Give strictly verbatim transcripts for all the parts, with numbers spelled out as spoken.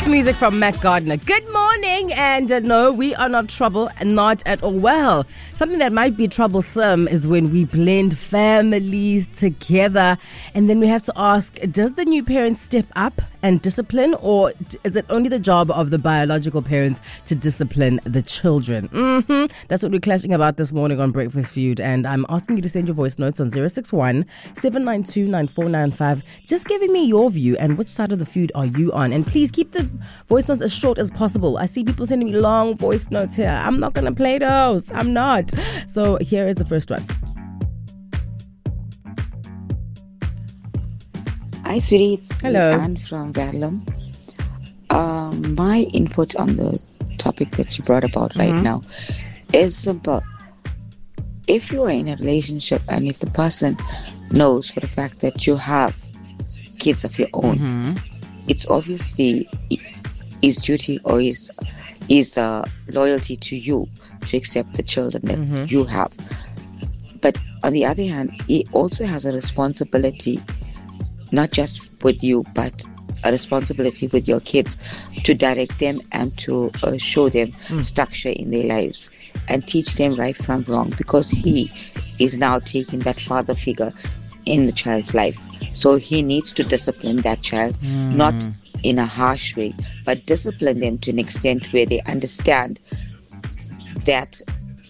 music from Mac Gardner. Good morning, and uh, no, we are not trouble, not at all. Well, something that might be troublesome is when we blend families together, and then we have to ask, does the new parent step up and discipline, or is it only the job of the biological parents to discipline the children? Mm-hmm. That's what we're clashing about this morning on Breakfast Feud, and I'm asking you to send your voice notes on zero six one, seven nine two, nine four nine five, just giving me your view and which side of the feud are you on. And please keep the voice notes as short as possible. I see people sending me long voice notes here. I'm not going to play those. I'm not. So here is the first one. Hi, sweetie. It's Hello. Anne from Garlam. Um, my input on the topic that you brought about right Mm-hmm. now is simple. If you are in a relationship and if the person knows for the fact that you have kids of your own, Mm-hmm. it's obviously his duty or his, his uh, loyalty to you to accept the children that Mm-hmm. you have. But on the other hand, he also has a responsibility, not just with you, but a responsibility with your kids to direct them and to uh, show them Mm. structure in their lives and teach them right from wrong, because he is now taking that father figure in the child's life. So he needs to discipline that child, Mm. not in a harsh way, but discipline them to an extent where they understand that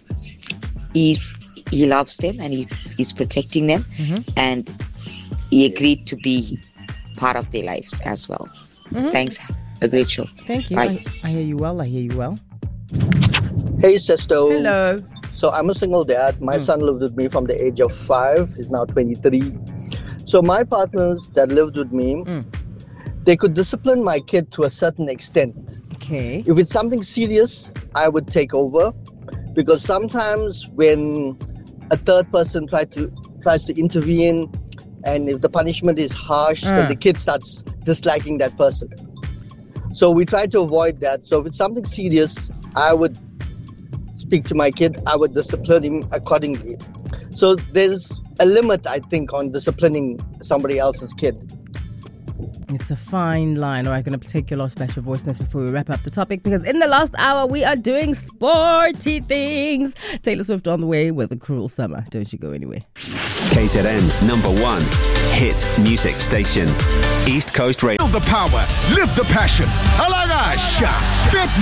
he, he loves them and he is protecting them, Mm-hmm. and he agreed to be part of their lives as well. Mm-hmm. Thanks. A great show. Thank you. Bye. I, I hear you well. I hear you well. Hey, Sesto. Hello. So I'm a single dad. My Mm. son lived with me from the age of five. He's now twenty-three. So my partners that lived with me, Mm. they could discipline my kid to a certain extent. Okay. If it's something serious, I would take over, because sometimes when a third person try to tries to intervene, and if the punishment is harsh, Mm. then the kid starts disliking that person. So we try to avoid that. So if it's something serious, I would speak to my kid, I would discipline him accordingly. So there's a limit, I think, on disciplining somebody else's kid. It's a fine line. All right, going to take your last special voice notes before we wrap up the topic, because in the last hour we are doing sporty things. Taylor Swift on the way with a Cruel Summer. Don't you go anywhere. K Z N's number one hit music station, East Coast Radio. Feel the power, live the passion. Alagasha, bet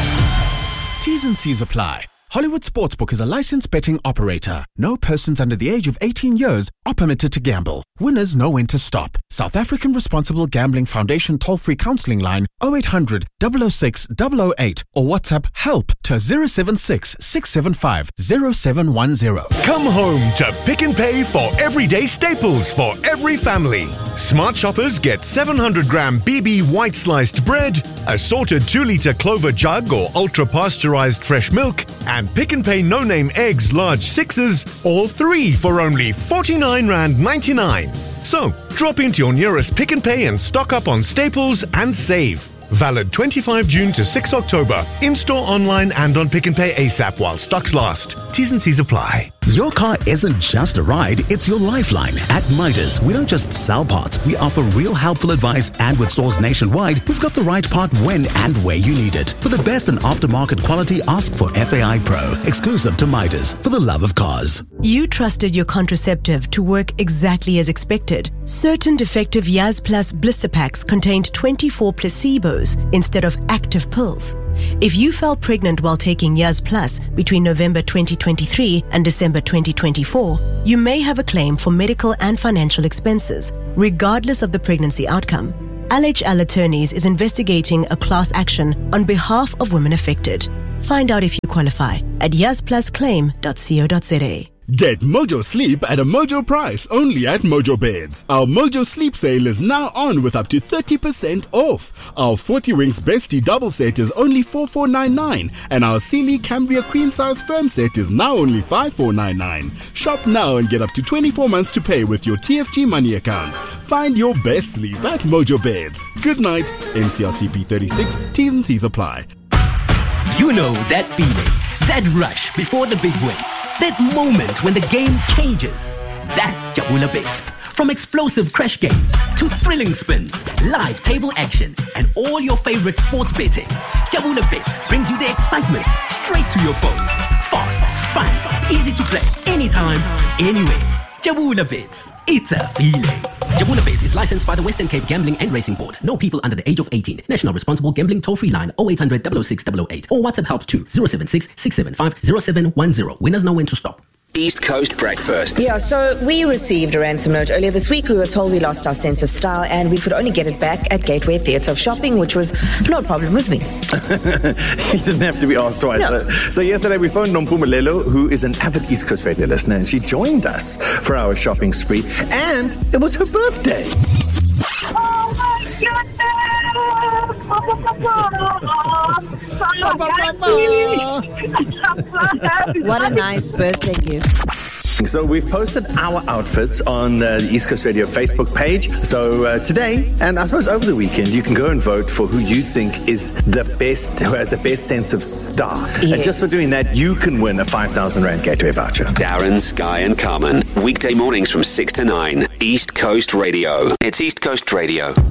now. T's and C's apply. Hollywood Sportsbook is a licensed betting operator. No persons under the age of eighteen years are permitted to gamble. Winners know when to stop. South African Responsible Gambling Foundation toll-free counselling line oh eight hundred, double oh six, double oh eight or WhatsApp HELP to zero seven six, six seven five, zero seven one zero. Come home to Pick and Pay for everyday staples for every family. Smart shoppers get seven hundred gram B B white sliced bread, assorted two litre Clover jug or ultra pasteurized fresh milk, and Pick and Pay no-name eggs large sixes, all three for only forty-nine rand ninety-nine. So, drop into your nearest Pick and Pay and stock up on staples and save. Valid twenty-fifth of June to sixth of October. In-store, online and on Pick and Pay ASAP while stocks last. T's and C's apply. Your car isn't just a ride, it's your lifeline. At Midas, we don't just sell parts, we offer real helpful advice, and with stores nationwide, we've got the right part when and where you need it. For the best in aftermarket quality, ask for F A I Pro, exclusive to Midas, for the love of cars. You trusted your contraceptive to work exactly as expected. Certain defective Yaz Plus blister packs contained twenty-four placebos instead of active pills. If you fell pregnant while taking Yaz Plus between November twenty twenty-three and December twenty twenty-four, you may have a claim for medical and financial expenses, regardless of the pregnancy outcome. L H L Attorneys is investigating a class action on behalf of women affected. Find out if you qualify at yaz plus claim dot co dot za. Get Mojo Sleep at a Mojo price only at Mojo Beds. Our Mojo Sleep sale is now on with up to thirty percent off. Our forty Wings Bestie double set is only four thousand four hundred ninety-nine and our Sealy Cambria Queen Size Firm set is now only five thousand four hundred ninety-nine. Shop now and get up to twenty-four months to pay with your T F G money account. Find your best sleep at Mojo Beds. Good night. N C R C P thirty-six. T's and C's apply. You know that feeling, that rush before the big win, that moment when the game changes. That's Jabula Base. From explosive crash games to thrilling spins, live table action, and all your favorite sports betting, Jabula Bets brings you the excitement straight to your phone. Fast, fun, easy to play, anytime, anywhere. Jabula Bets, it's a feeling. Jabula Bets is licensed by the Western Cape Gambling and Racing Board. No people under the age of eighteen. National Responsible Gambling Toll-Free line oh eight hundred, double oh six, double oh eight or WhatsApp help to zero seven six, six seven five, zero seven one zero. Winners know when to stop. East Coast Breakfast. Yeah, so we received a ransom note earlier this week. We were told we lost our sense of style and we could only get it back at Gateway Theatre of Shopping, which was no problem with me. You didn't have to be asked twice. No. So, so yesterday we phoned Nompumelelo, who is an avid East Coast radio listener, and she joined us for our shopping spree, and it was her birthday. Oh my goodness! What a nice birthday gift. So we've posted our outfits on uh, the East Coast Radio Facebook page. So uh, today, and I suppose over the weekend, you can go and vote for who you think is the best, who has the best sense of style. Yes. And just for doing that, you can win a five thousand Rand Gateway voucher. Darren, Sky and Carmen. Weekday mornings from six to nine. East Coast Radio. It's East Coast Radio.